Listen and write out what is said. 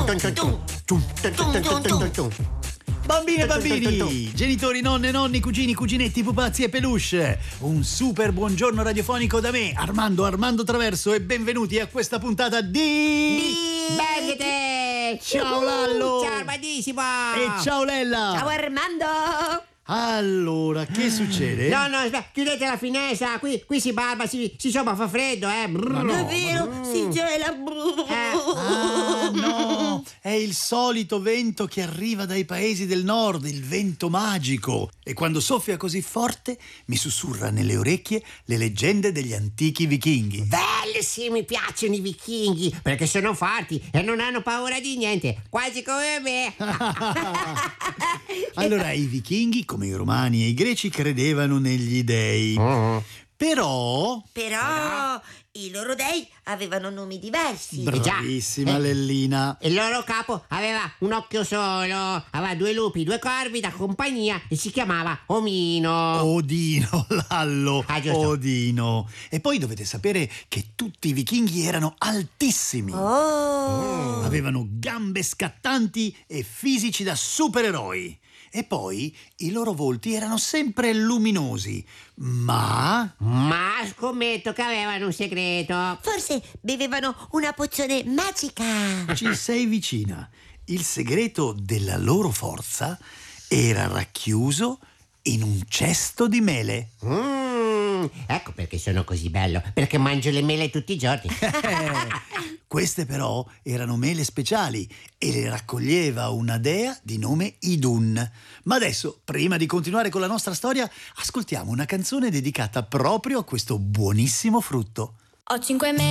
Bambine e bambini, genitori, nonne, nonni, cugini, cuginetti, pupazzi e peluche. Un super buongiorno radiofonico da me, Armando Traverso, e benvenuti a questa puntata di Belgete! Ciao Lallo! Ciao Armandissimo! E ciao Lella! Ciao Armando! Allora, che succede? No, aspetta, chiudete la finestra, qui si barba, si insomma fa freddo, Ma no, È vero, si gela. Ah, no, è il solito vento che arriva dai paesi del nord, il vento magico. E quando soffia così forte, mi sussurra nelle orecchie le leggende degli antichi vichinghi. Belli, sì, mi piacciono i vichinghi, perché sono forti e non hanno paura di niente, quasi come me. Allora, i vichinghi, come i romani e i greci, credevano negli dei. Però I loro dei avevano nomi diversi. bravissima Lellina. Il loro capo aveva un occhio solo, aveva 2 lupi, 2 corvi da compagnia e si chiamava Omino. Odino, Lallo, Ah, giusto. Odino. E poi dovete sapere che tutti i vichinghi erano altissimi. Oh! Avevano gambe scattanti e fisici da supereroi. E poi i loro volti erano sempre luminosi, ma Scommetto che avevano un segreto. Forse bevevano una pozione magica. ci sei vicina. Il segreto della loro forza era racchiuso in un cesto di mele. Ecco perché sono così bello, perché mangio le mele tutti i giorni. Queste però erano mele speciali e le raccoglieva una dea di nome Idun. Ma adesso, prima di continuare con la nostra storia, ascoltiamo una canzone dedicata proprio a questo buonissimo frutto. Ho 5 mesi.